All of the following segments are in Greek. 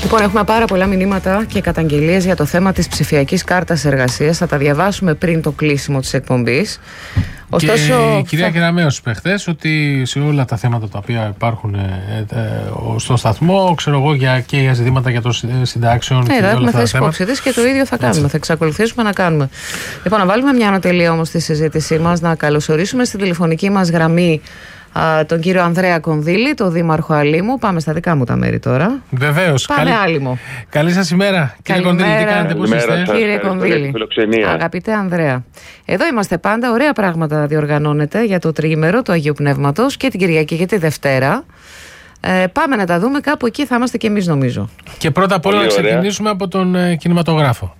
Λοιπόν, έχουμε πάρα πολλά μηνύματα και καταγγελίες για το θέμα της ψηφιακής κάρτας εργασίας. Θα τα διαβάσουμε πριν το κλείσιμο της εκπομπής. Ωστόσο, και η κυρία Κεραμέως είπε χθες ότι σε όλα τα θέματα τα οποία υπάρχουν στο σταθμό, ξέρω εγώ, και για ζητήματα για το συντάξεων. Θα έχουμε θέσει υπόψη της και το ίδιο θα κάνουμε. Θα εξακολουθήσουμε να κάνουμε. Λοιπόν, να βάλουμε μια ανατελεία όμως στη συζήτησή μας, να καλωσορίσουμε στην τηλεφωνική μας γραμμή τον κύριο Ανδρέα Κονδύλη, τον Δήμαρχο Αλήμου. Πάμε στα δικά μου τα μέρη τώρα. Βεβαίως. Πάμε Άλυμο. Καλή σας ημέρα, κύριε Κονδύλη. Τι κάνετε, πώς είστε? Κύριε Κονδύλη, αγαπητέ Ανδρέα, εδώ είμαστε πάντα. Ωραία πράγματα διοργανώνετε για το τριήμερο του Αγίου Πνεύματος και την Κυριακή και τη Δευτέρα. Πάμε να τα δούμε, κάπου εκεί θα είμαστε και εμείς, νομίζω. Και πρώτα απ' όλα να ξεκινήσουμε από τον κινηματογράφο.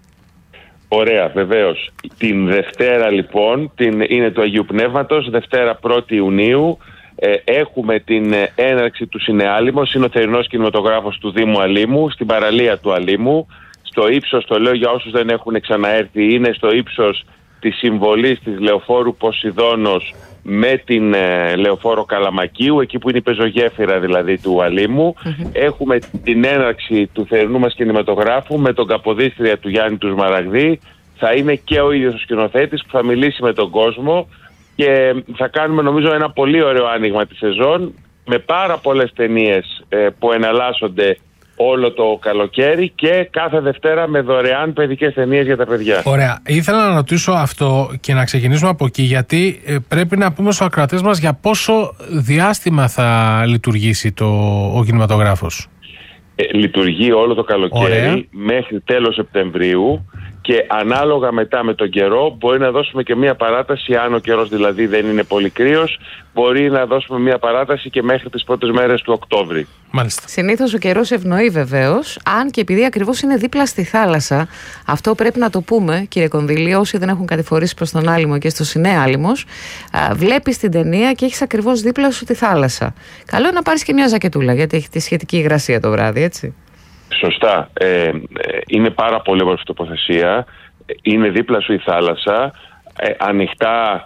Ωραία, βεβαίως. Την Δευτέρα λοιπόν, είναι του Αγίου Πνεύματος, Δευτέρα 1η Ιουνίου, έχουμε την έναρξη του Συνεάλυμος, είναι ο θερινός κινηματογράφος του Δήμου Αλήμου, στην παραλία του Αλήμου, στο ύψος, το λέω για όσους δεν έχουν ξαναέρθει, είναι στο ύψος της συμβολής της λεωφόρου Ποσειδώνος με την λεωφόρο Καλαμακίου, εκεί που είναι η πεζογέφυρα δηλαδή του Αλήμου. Έχουμε την έναρξη του θερινού μας κινηματογράφου με τον Καποδίστρια του Γιάννη του Σμαραγδί. Θα είναι και ο ίδιος ο σκηνοθέτης που θα μιλήσει με τον κόσμο και θα κάνουμε νομίζω ένα πολύ ωραίο άνοιγμα τη σεζόν με πάρα πολλές ταινίες που εναλλάσσονται όλο το καλοκαίρι και κάθε Δευτέρα με δωρεάν παιδικές ταινίες για τα παιδιά. Ωραία. Ήθελα να ρωτήσω αυτό και να ξεκινήσουμε από εκεί, γιατί πρέπει να πούμε στους ακροατές μας για πόσο διάστημα θα λειτουργήσει ο κινηματογράφος. Λειτουργεί όλο το καλοκαίρι. Ωραία. Μέχρι τέλος Σεπτεμβρίου και ανάλογα μετά με τον καιρό μπορεί να δώσουμε και μία παράταση, αν ο καιρός δηλαδή δεν είναι πολύ κρύος, μπορεί να δώσουμε μία παράταση και μέχρι τις πρώτες μέρες του Οκτώβρη. Μάλιστα. Συνήθως ο καιρός ευνοεί βεβαίως, αν και επειδή ακριβώς είναι δίπλα στη θάλασσα, αυτό πρέπει να το πούμε, κύριε Κονδύλη, όσοι δεν έχουν κατηφορήσει προς τον Άλυμο και στο Συνεάλυμος, βλέπεις την ταινία και έχεις ακριβώς δίπλα σου τη θάλασσα. Καλό είναι να πάρεις και μια ζακετούλα, γιατί έχει τη σχετική υγρασία το βράδυ, έτσι. Σωστά. Είναι πάρα πολύ όμορφη τοποθεσία. Είναι δίπλα σου η θάλασσα. Ανοιχτά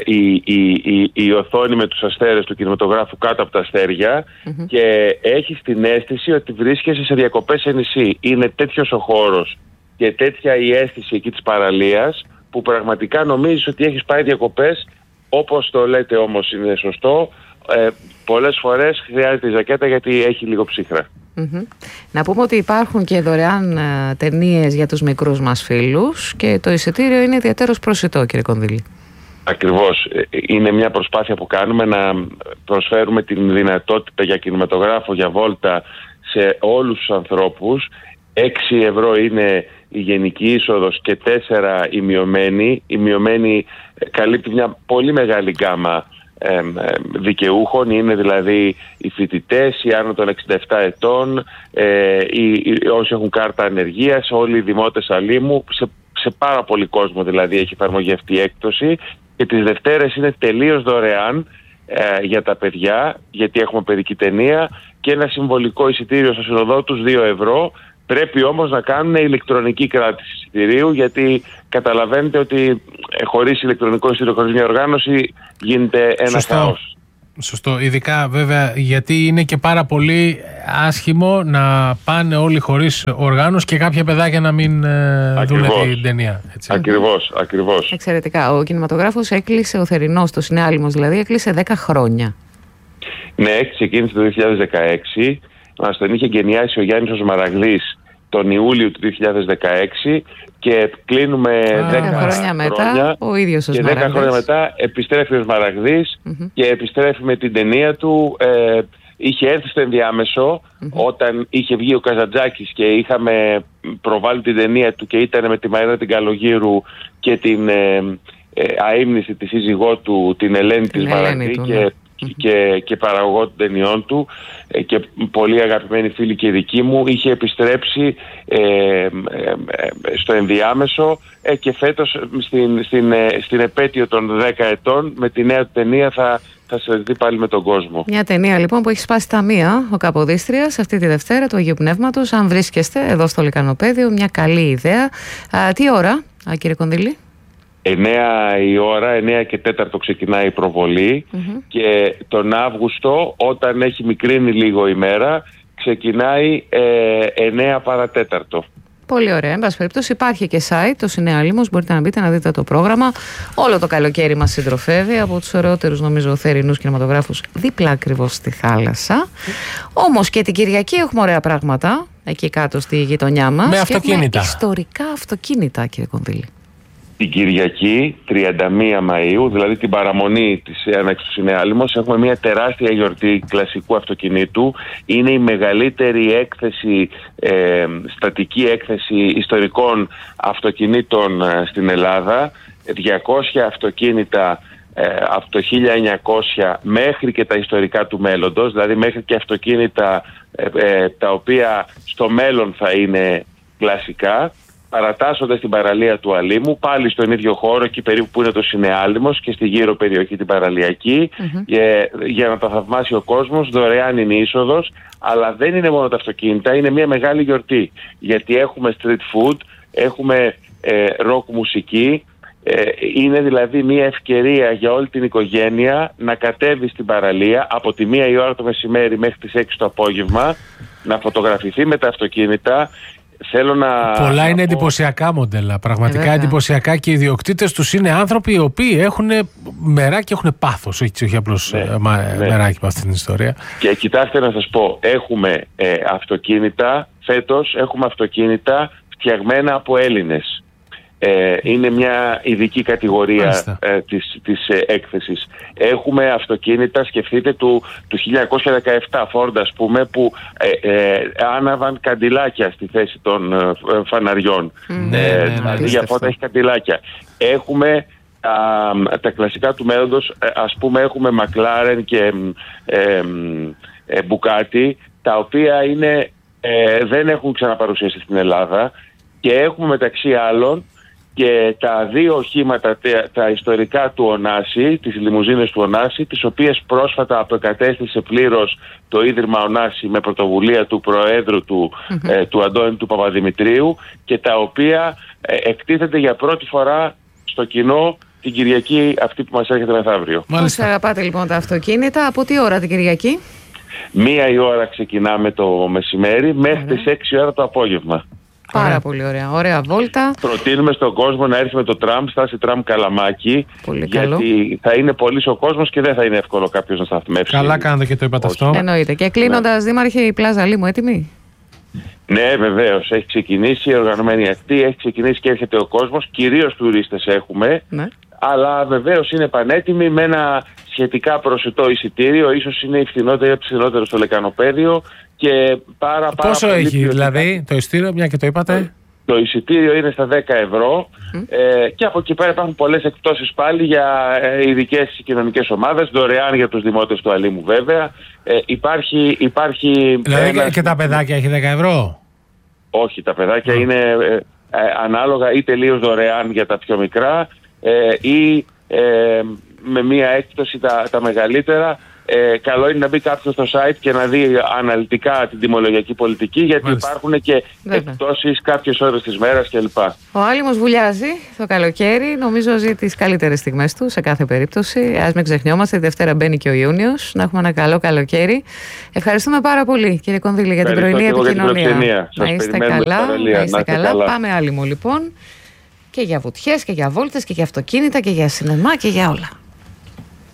η οθόνη με τους αστέρες του κινηματογράφου κάτω από τα αστέρια και έχεις την αίσθηση ότι βρίσκεσαι σε διακοπές σε νησί. Είναι τέτοιος ο χώρος και τέτοια η αίσθηση εκεί της παραλίας που πραγματικά νομίζεις ότι έχεις πάει διακοπές, όπως το λέτε όμως είναι σωστό. Πολλές φορές χρειάζεται η ζακέτα γιατί έχει λίγο ψύχρα. Να πούμε ότι υπάρχουν και δωρεάν ταινίες για τους μικρούς μας φίλους και το εισιτήριο είναι ιδιαίτερος προσιτό, κύριε Κονδύλη. Ακριβώς. Είναι μια προσπάθεια που κάνουμε να προσφέρουμε την δυνατότητα για κινηματογράφο, για βόλτα σε όλους τους ανθρώπους. 6 ευρώ είναι η γενική είσοδος και 4 η μειωμένη. Η μειωμένη καλύπτει μια πολύ μεγάλη γκάμα δικαιούχων, είναι δηλαδή οι φοιτητές, οι άνω των 67 ετών, όσοι έχουν κάρτα ανεργίας, όλοι οι δημότες Αλήμου, σε πάρα πολύ κόσμο δηλαδή έχει εφαρμογεί αυτή η έκπτωση και τις Δευτέρες είναι τελείως δωρεάν για τα παιδιά, γιατί έχουμε παιδική ταινία και ένα συμβολικό εισιτήριο στο συνοδό τους 2 ευρώ. Πρέπει όμως να κάνουν ηλεκτρονική κράτηση εισιτηρίου, γιατί καταλαβαίνετε ότι χωρίς ηλεκτρονικό εισιτήριο, χωρίς μια οργάνωση, γίνεται ένα χαός. Σωστό. Ειδικά βέβαια γιατί είναι και πάρα πολύ άσχημο να πάνε όλοι χωρίς οργάνωση και κάποια παιδάκια να μην δουν την ταινία. Έτσι. Ακριβώς. Εξαιρετικά. Ο κινηματογράφος έκλεισε, ο θερινός, το Συνεάλυμος δηλαδή, έκλεισε 10 χρόνια. Ναι, ξεκίνησε το 2016. Μας τον είχε εγκαινιάσει ο Γιάννης ο Σμαραγδής τον Ιούλιο του 2016 και κλείνουμε 10 χρόνια μετά, ο ίδιος ο και 10 χρόνια μετά επιστρέφει ο Σμαραγδής και επιστρέφει με την ταινία του. Είχε έρθει στο ενδιάμεσο όταν είχε βγει ο Καζαντζάκης και είχαμε προβάλει την ταινία του και ήταν με τη Μαρίνα την Καλογύρου και την αείμνηση τη σύζυγό του, την Ελένη της Σμαραγδή και παραγωγό των ταινιών του και πολύ αγαπημένοι φίλοι και δικοί μου, είχε επιστρέψει στο ενδιάμεσο και φέτος στην επέτειο των 10 ετών με τη νέα ταινία θα συναντηθεί πάλι με τον κόσμο. Μια ταινία λοιπόν που έχει σπάσει τα μία ο Καποδίστριας αυτή τη Δευτέρα του Αγίου Πνεύματος. Αν βρίσκεστε εδώ στο Λυκανοπαίδιο, μια καλή ιδέα. Τι ώρα, κύριε Κονδύλη? 9 η ώρα, 9 και 4 ξεκινάει η προβολή και τον Αύγουστο, όταν έχει μικρύνει λίγο η μέρα, ξεκινάει 9 παρατέταρτο. Πολύ ωραία. Εν πάση περιπτώσει, υπάρχει και site, το Συνεάλιμος. Μπορείτε να μπείτε να δείτε το πρόγραμμα. Όλο το καλοκαίρι μας συντροφεύει από τους ωραιότερους, νομίζω, θερινούς κινηματογράφους δίπλα ακριβώς στη θάλασσα. Όμως και την Κυριακή έχουμε ωραία πράγματα εκεί κάτω στη γειτονιά μας. Με αυτοκίνητα. Και ιστορικά αυτοκίνητα, κύριε Κονδύλη. Την Κυριακή, 31 Μαΐου, δηλαδή την παραμονή της έναρξης του Συνεάλιμος, έχουμε μια τεράστια γιορτή κλασικού αυτοκινήτου. Είναι η μεγαλύτερη έκθεση, στατική έκθεση ιστορικών αυτοκινήτων στην Ελλάδα. 200 αυτοκίνητα από το 1900 μέχρι και τα ιστορικά του μέλλοντος, δηλαδή μέχρι και αυτοκίνητα τα οποία στο μέλλον θα είναι κλασικά. Παρατάσσονται στην παραλία του Αλήμου, πάλι στον ίδιο χώρο, εκεί περίπου που είναι το Συνεάλιμος και στη γύρω περιοχή την παραλιακή, για να τα θαυμάσει ο κόσμος. Δωρεάν είναι η είσοδος, αλλά δεν είναι μόνο τα αυτοκίνητα, είναι μια μεγάλη γιορτή. Γιατί έχουμε street food, έχουμε rock μουσική, είναι δηλαδή μια ευκαιρία για όλη την οικογένεια να κατέβει στην παραλία από τη 1 η ώρα το μεσημέρι μέχρι τις 6 το απόγευμα, να φωτογραφηθεί με τα αυτοκίνητα. Πολλά είναι εντυπωσιακά μοντέλα. Πραγματικά εντυπωσιακά, και οι ιδιοκτήτες τους είναι άνθρωποι οι οποίοι έχουν μεράκι, έχουν πάθος. Όχι απλώς μεράκι από αυτή την ιστορία. Και κοιτάξτε να σας πω, έχουμε αυτοκίνητα, φέτος έχουμε αυτοκίνητα φτιαγμένα από Έλληνες. Είναι μια ειδική κατηγορία της έκθεσης. Έχουμε αυτοκίνητα, σκεφτείτε, του 1917 Ford, ας πούμε, που άναβαν καντιλάκια στη θέση των φαναριών. Δηλαδή για φώτα έχει καντιλάκια. Έχουμε τα κλασικά του μέλλοντος, ας πούμε, έχουμε McLaren και Bugatti, τα οποία δεν έχουν ξαναπαρουσιαστεί στην Ελλάδα, και έχουμε μεταξύ άλλων και τα δύο οχήματα, τα ιστορικά του Ωνάση, τις λιμουζίνες του Ωνάση, τις οποίες πρόσφατα αποκατέστησε πλήρως το Ίδρυμα Ωνάση με πρωτοβουλία του Προέδρου του Αντώνη του Παπαδημητρίου, και τα οποία εκτίθεται για πρώτη φορά στο κοινό την Κυριακή αυτή που μας έρχεται μεθαύριο. Πώς αγαπάτε λοιπόν τα αυτοκίνητα? Από τι ώρα την Κυριακή? 1 η ώρα ξεκινάμε το μεσημέρι μέχρι τις 6 η ώρα το απόγευμα. Πάρα πολύ ωραία. Ωραία βόλτα. Προτείνουμε στον κόσμο να έρθει με το τραμ, στάση τραμ Καλαμάκι. Πολύ καλό. Γιατί θα είναι πολύς ο κόσμος και δεν θα είναι εύκολο κάποιος να σταθμεύσει. Καλά κάνετε και το είπατε αυτό. Εννοείται. Και κλείνοντας, Δήμαρχε, η Πλάζα Αλήμου έτοιμη? Ναι, βεβαίως. Έχει ξεκινήσει η οργανωμένη ακτή, έχει ξεκινήσει και έρχεται ο κόσμος. Κυρίως τουρίστες έχουμε. Ναι. Αλλά βεβαίως είναι πανέτοιμη με ένα σχετικά προσιτό εισιτήριο. Ίσως είναι η φθηνότερη από τις φθηνότερες στο Λεκανοπέδιο. Και πάρα πόσο πολύ έχει δηλαδή το εισιτήριο, μια και το είπατε? Το εισιτήριο είναι στα 10 ευρώ και από εκεί πέρα υπάρχουν πολλές εκπτώσεις πάλι για ειδικές κοινωνικές ομάδες, δωρεάν για τους δημότες του Αλήμου βέβαια. Υπάρχει δηλαδή και τα παιδάκια έχει 10 ευρώ? Όχι, τα παιδάκια είναι ανάλογα ή τελείως δωρεάν για τα πιο μικρά ή με μία έκπτωση τα μεγαλύτερα. Καλό είναι να μπει κάποιος στο site και να δει αναλυτικά την τιμολογιακή πολιτική, γιατί υπάρχουν και εκπτώσεις κάποιες ώρες της μέρας κλπ. Ο Άλυμος βουλιάζει το καλοκαίρι, νομίζω ζει τις καλύτερες στιγμές του σε κάθε περίπτωση. Ας μην ξεχνιόμαστε, τη Δευτέρα μπαίνει και ο Ιούνιος. Να έχουμε ένα καλό καλοκαίρι. Ευχαριστούμε πάρα πολύ, κύριε Κονδύλη, για την πρωινή επικοινωνία. Να είστε καλά. Να είστε καλά. Πάμε Άλυμο λοιπόν, και για βουτιές και για βόλτες και για αυτοκίνητα και για σινεμά και για όλα.